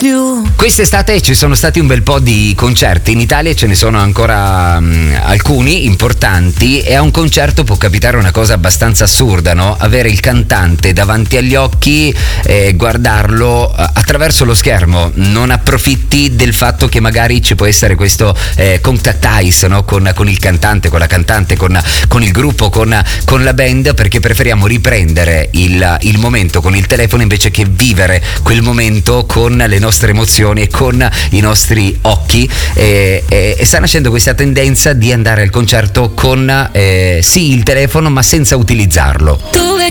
Quest'estate ci sono stati un bel po' di concerti in Italia, ce ne sono ancora alcuni importanti, e a un concerto può capitare una cosa abbastanza assurda, no? Avere il cantante davanti agli occhi e guardarlo attraverso lo schermo. Non approfitti del fatto che magari ci può essere questo contact eyes, no? con il cantante, con la cantante, con il gruppo, con la band, perché preferiamo riprendere il momento con il telefono invece che vivere quel momento con le nostre emozioni e con i nostri occhi, e sta nascendo questa tendenza di andare al concerto con sì il telefono ma senza utilizzarlo. Tuve